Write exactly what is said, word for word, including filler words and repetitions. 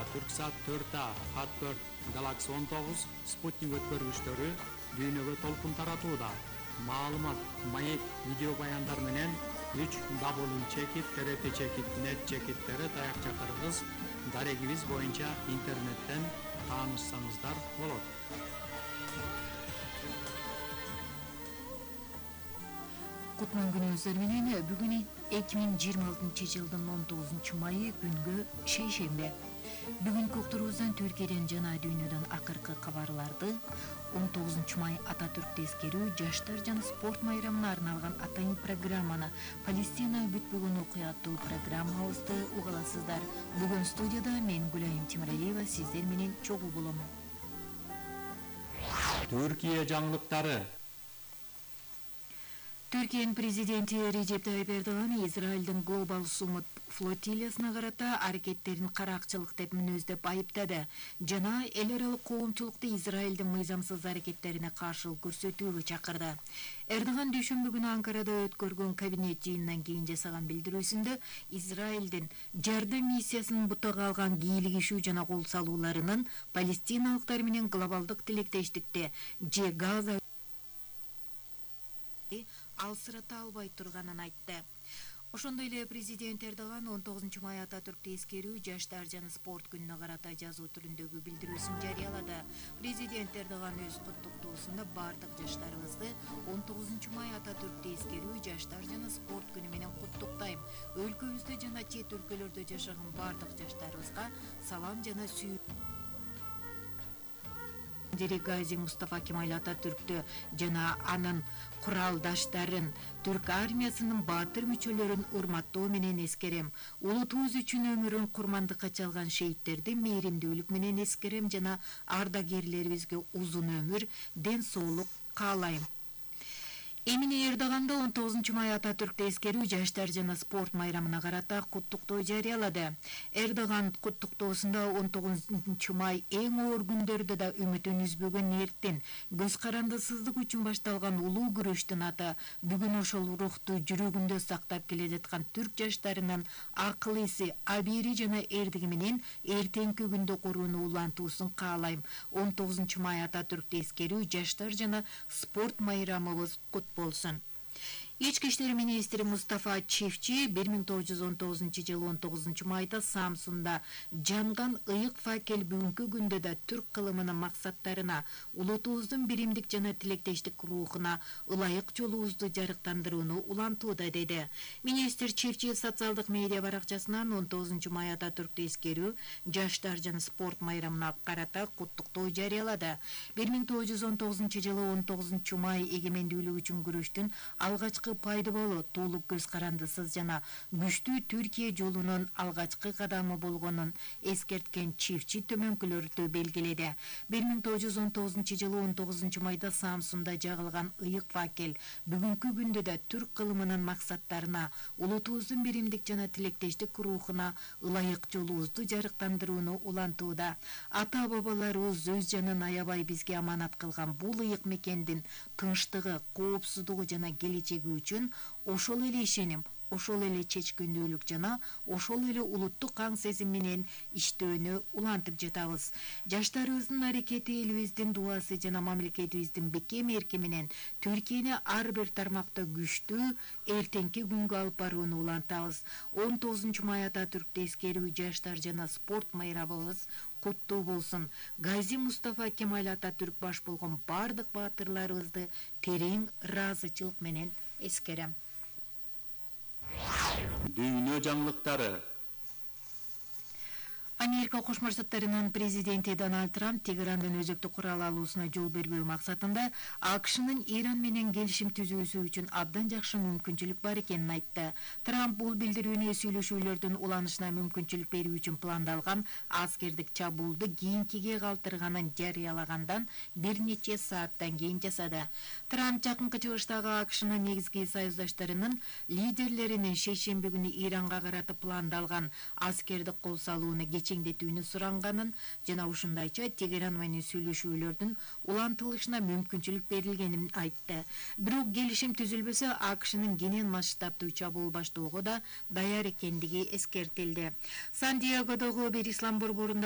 Түрксат төрт А, Хат төрт, Галакси он тогуз, Спутник өткөргүчтөрү дүйнөгө толкун таратууда. Маалымат, маек, видео баяндар менен үч дабл ю чекит т р т чекит нет чекиттери таякча кыргыз дарегибиз боюнча интернеттен таанышсаңыздар болот. Кутман күнүңүздөр менен бүгүн эки миң жыйырма алтынчы жылдын он тогузунчу майы күнгө шейшембе. Бүгүнкү уктуруубуздан Түркияден жана дүйнөдөн акыркы кабарларды, он тогузунчу май Ататүрктү эскерүү, жаштар жана спорт майрамына арналган атайын программаны, Палестина бүтпөгөн окуя аттуу программабызды угаласыздар. Бүгүн студияда мен Гүлайым Тимиралиева сиздер менен чогуу болом. Түркия жаңылыктары. Түркиянын президенти Режеп Тайып Эрдоган Израилдин Global Summit флотилиясына карата аракеттерин каракчылык деп мүнөздөп айыптады жана эл аралык коомчулукту Израилдин мыйзамсыз аракеттерине каршылык көрсөтүүгө чакырды. Эрдоган дүйшөмбү күнү Анкарада өткөргөн кабинет жыйынынан кийин жасаган билдирүүсүндө Израилдин жардам миссиясынын бутага алган кийлигишүү жана кол салууларынын палестиналыктар менен глобалдык тилектештикте же Газа алсырата албай турганын айтты. Ошондой эле президент Эрдоган он тогузунчу май Ататүрктү эскерүү, жаштар жана спорт күнүнө карата жазуу түрүндөгү билдирүүсүн жарыялады. Президент Эрдоган өз куттуктоосунда бардык жаштарыбызды он тогузунчу май Ататүрктү эскерүү, жаштар жана спорт күнү менен куттуктайм. Өлкөбүздө жана чет өлкөлөрдө жашаган бардык жаштарыбызга салам жана сүйүү Гази Мустафа Кемаль Ататүрктү жана анын куралдаштарын, түрк армиясынын баатыр мүчөлөрүн урматтоо менен эскерем. Улутубуз үчүн өмүрүн курмандыкка чалган шейттерди мээримдүүлүк менен эскерем жана ардагерлерибизге узун өмүр, ден соолук каалайм. Эмини Эрдоганда он тогузунчу май Ататүрктү эскерүү, жаштар жана спорт майрамына карата куттуктоо жарыялады. Эрдоган куттуктоосунда он тогузунчу май эң оор күндөрдө да үмүтүн үзбөгөн эрктин, көз карандысыздык үчүн башталган улуу күрөштүн аты. Бүгүн ошол рухту жүрөгүндө сактап келе жаткан түрк жаштарынын акыл эси, абийири жана эрдиги менен эртеңки күндө корууну улантуусун каалайм. он тогузунчу май Ататүрктү эскерүү, жаштар жана спорт майрамыбыз кут болсун. Ички иштер министри Мустафа Чифчи бир миң тогуз жүз он тогузунчу жылы он тогузунчу майда Самсунда жанган ыйык факел бүгүнкү күндө да түрк кылымынын максаттарына, улутубуздун биримдик жана тилектештик рухуна ылайык жолубузду жарыктандырууну улантууда, деди. Министр Чифчи социалдык медиа баракчасынан он тогузунчу май Ататүрктү эскерүү, жаштар жана спорт майрамына карата куттуктоо жарыялады. бир миң тогуз жүз он тогузунчу жылы он тогузунчу май эгемендүүлүк үчүн күрөштүн алгачкы пайды болу, толук көз карандысыз жана күчтүү Түркия жолунун алгачкы кадамы болгонун эскерткен Чифчи төмөнкүлөрдү белгиледи. бир миң тогуз жүз он тогузунчу жылы он тогузунчу майда Самсунда жагылган ыйык факел бүгүнкү күндө да түрк кылымынын максаттарына, улутубуздун биримдик жана тилектештик рухуна ылайык жолубузду жарыктандырууну улантууда. Ата бабаларыбыз өз жанын аябай бизге аманат кылган бул ыйык мекендин тынчтыгы, коопсуздугу жана келечеги үчүн ошол эле ишеним, ошол эле чечкиндүүлүк жана ошол эле улуттук аң сезим менен иштөөнү улантып жатабыз. Жаштарыбыздын аракети, элибиздин дуасы жана мамлекетибиздин бекем эрки менен Түркияны ар бир тармакта күчтүү эртеңки күнгө алып барууну улантабыз. он тогузунчу май Ататүрктү эскерүү, жаштар жана спорт майрамыбыз куттуу болсун. Гази Мустафа Кемаль Ататүрк баш болгон бардык баатырларыбызды терең ыраазычылык менен эскерем. Дүйнө жаңылыктары. Америка Кошмо Штаттарынын президенти Дональд Трамп Тегерандын өзөктүк курал алуусуна жол бербөө максатында АКШнын Иран менен келишим түзүүсү үчүн абдан жакшы мүмкүнчүлүк бар экенин айтты. Трамп бул билдирүүнү сүйлөшүүлөрдүн уланышына мүмкүнчүлүк берүү үчүн пландалган аскердик чабуулду кийинкиге калтырганын жарыялагандан бир нече сааттан кийин жасады. Трамп жакынкы чыгыштагы АКШнын негизги союздаштарынын лидерлеринин шейшемби күнү Иранга карата пландалган аскердик кол салууну чеңдетүүнү суранганын жана ушундайча Тегеран менен сүйлөшүүлөрдүн улантылышына мүмкүнчүлүк берилгенин айтты. Бирок келишим түзүлбөсө АКШнын кенен масштабдуу чабуул баштоого да даяр экендиги эскертилди. Сан-Диегодогу бир ислам борборунда